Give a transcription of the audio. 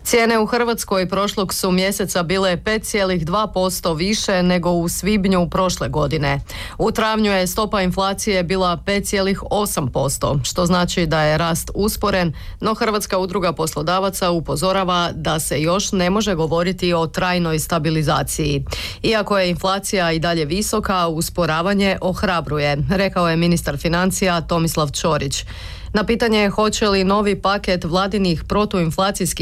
Cijene u Hrvatskoj prošlog su mjeseca bile 5,2% više nego u svibnju prošle godine. U travnju je stopa inflacije bila 5,8%, što znači da je rast usporen, no Hrvatska udruga poslodavaca upozorava da se još ne može govoriti o trajnoj stabilizaciji. Iako je inflacija i dalje visoka, usporavanje ohrabruje, rekao je ministar financija Tomislav Ćorić. Na pitanje hoće li novi paket vladinih protuinflacijskih